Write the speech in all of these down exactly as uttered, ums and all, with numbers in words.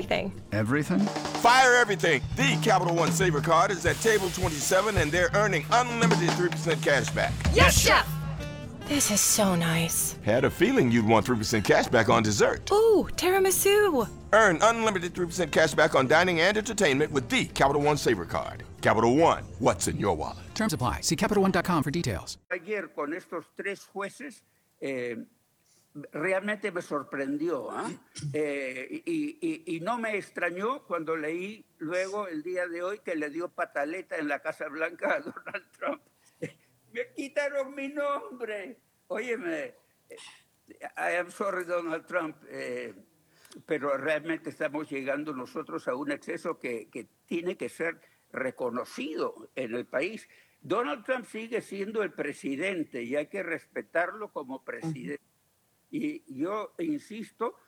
everything. Everything? Fire everything. The Capital One Saver Card is at table twenty-seven, and they're earning unlimited three percent cash back. Yes, Chef! This is so nice. Had a feeling you'd want three percent cash back on dessert. Ooh, tiramisu. Earn unlimited three percent cash back on dining and entertainment with the Capital One Saver Card. Capital One, what's in your wallet? Terms apply. See Capital One dot com for details. Ayer con estos tres jueces eh, realmente me sorprendió ¿eh? Eh, y, y, y no me extrañó cuando leí luego el día de hoy que le dio pataleta en la Casa Blanca a Donald Trump. Me quitaron mi nombre. Óyeme, I am sorry, Donald Trump, eh, pero realmente estamos llegando nosotros a un exceso que, que tiene que ser reconocido en el país. Donald Trump sigue siendo el presidente y hay que respetarlo como presidente. Y yo insisto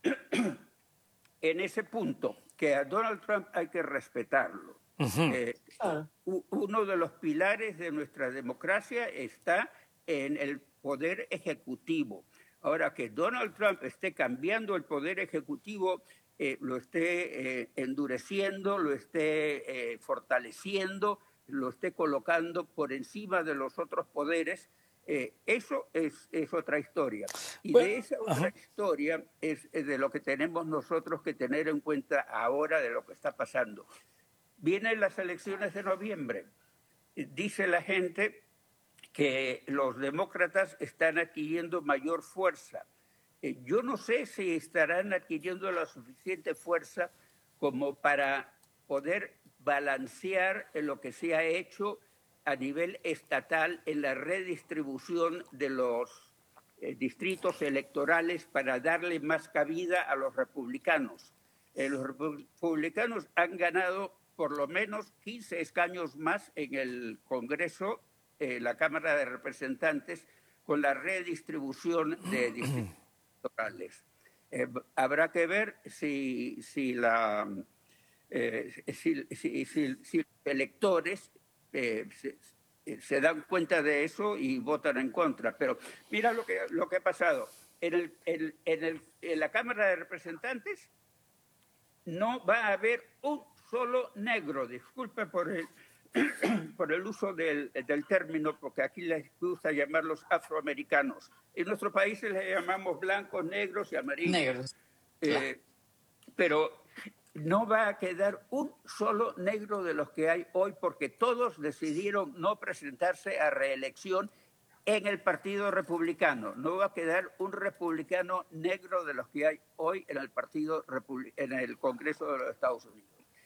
en ese punto, que a Donald Trump hay que respetarlo. Uh-huh. eh, uh. Uno de los pilares de nuestra democracia está en el poder ejecutivo. Ahora, que Donald Trump esté cambiando el poder ejecutivo, eh, lo esté eh, endureciendo, lo esté eh, fortaleciendo, lo esté colocando por encima de los otros poderes, eh, eso es, es otra historia. Y bueno, de esa otra uh-huh. historia es, es de lo que tenemos nosotros que tener en cuenta ahora de lo que está pasando. Vienen las elecciones de noviembre. Dice la gente que los demócratas están adquiriendo mayor fuerza. Eh, yo no sé si estarán adquiriendo la suficiente fuerza como para poder balancear en lo que se ha hecho a nivel estatal en la redistribución de los eh, distritos electorales para darle más cabida a los republicanos. Eh, los republicanos han ganado por lo menos quince escaños más en el Congreso, eh, la Cámara de Representantes, con la redistribución de distritos electorales. Eh, habrá que ver si, si, la, eh, si, si, si, si los electores eh, se, se dan cuenta de eso y votan en contra. Pero mira lo que, lo que ha pasado. En, el, en, en, el, en la Cámara de Representantes no va a haber un solo negro, disculpe por el, por el uso del, del término, porque aquí les gusta llamarlos afroamericanos. En nuestro país les llamamos blancos, negros y amarillos. Negros. Eh, pero no va a quedar un solo negro de los que hay hoy, porque todos decidieron no presentarse a reelección en el Partido Republicano. No va a quedar un republicano negro de los que hay hoy en el Partido Republi- en el Congreso de los Estados Unidos.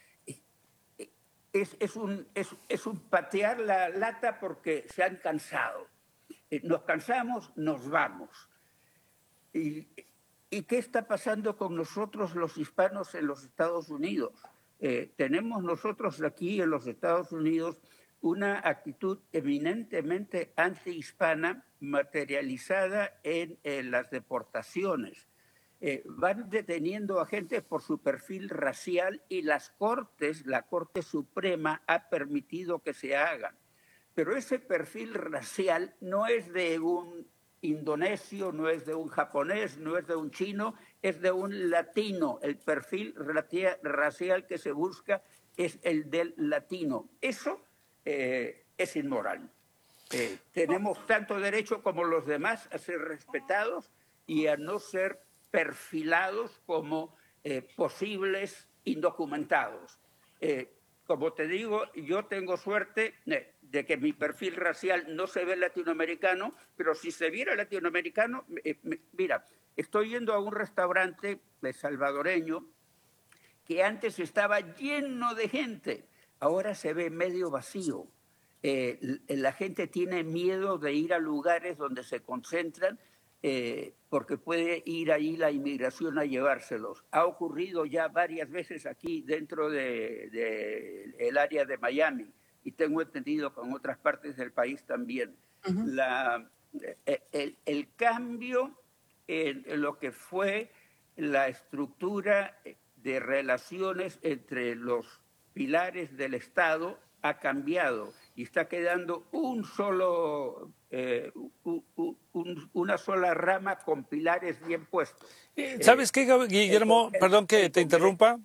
Es, es, un, es, es un patear la lata porque se han cansado. Nos cansamos, nos vamos. ¿Y, y qué está pasando con nosotros los hispanos en los Estados Unidos? Eh, tenemos nosotros aquí en los Estados Unidos una actitud eminentemente antihispana materializada en, en las deportaciones. Eh, van deteniendo a gente por su perfil racial y las cortes, la Corte Suprema ha permitido que se hagan. Pero ese perfil racial no es de un indonesio, no es de un japonés, no es de un chino, es de un latino. El perfil racial que se busca es el del latino. Eso eh, es inmoral. Eh, tenemos tanto derecho como los demás a ser respetados y a no ser perfilados como eh, posibles indocumentados. Eh, como te digo, yo tengo suerte eh, de que mi perfil racial no se ve latinoamericano, pero si se viera latinoamericano, eh, me, mira, estoy yendo a un restaurante eh, salvadoreño que antes estaba lleno de gente, ahora se ve medio vacío. Eh, la gente tiene miedo de ir a lugares donde se concentran Eh, porque puede ir ahí la inmigración a llevárselos. Ha ocurrido ya varias veces aquí dentro del de, de el área de Miami y tengo entendido con otras partes del país también. Uh-huh. La, el, el cambio en, en lo que fue la estructura de relaciones entre los pilares del Estado ha cambiado y está quedando un solo, eh, un, un, una sola rama con pilares bien puestos. ¿Sabes qué, Guillermo? El, el, Perdón que el, te interrumpa.